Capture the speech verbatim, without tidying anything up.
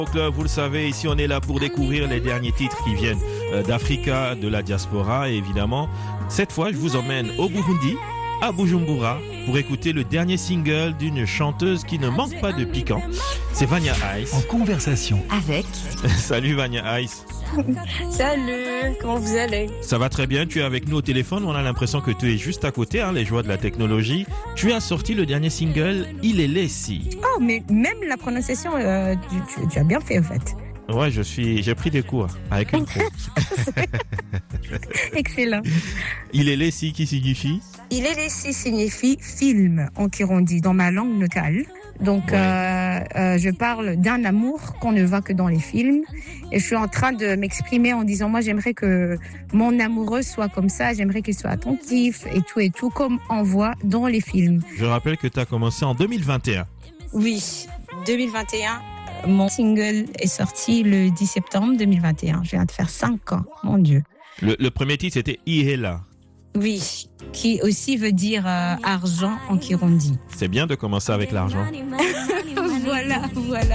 Club, vous le savez, ici on est là pour découvrir les derniers titres qui viennent d'Africa, de la diaspora et évidemment, cette fois je vous emmène au Burundi, à Bujumbura, pour écouter le dernier single d'une chanteuse qui ne manque pas de piquant. C'est Vania Ice. En conversation avec... Salut Vania Ice. Salut, comment vous allez? Ça va très bien, tu es avec nous au téléphone, on a l'impression que tu es juste à côté, hein, les joies de la technologie. Tu as sorti le dernier single, Il est laissé. Oh, mais même la prononciation, euh, tu, tu, tu as bien fait en fait. Ouais, je suis, j'ai pris des cours avec une pro. Excellent. Il est laissé qui signifie? Il est laissé signifie film en kirundi dans ma langue natale. Donc, ouais. euh, euh, je parle d'un amour qu'on ne voit que dans les films. Et je suis en train de m'exprimer en disant, moi, j'aimerais que mon amoureux soit comme ça. J'aimerais qu'il soit attentif et tout et tout, comme on voit dans les films. Je rappelle que tu as commencé en deux mille vingt et un. Oui, deux mille vingt et un. Mon single est sorti le dix septembre deux mille vingt et un. Je viens de faire cinq ans, mon Dieu. Le, le premier titre, c'était Ihela. Oui, qui aussi veut dire euh, argent en kirundi. C'est bien de commencer avec l'argent. Voilà, voilà.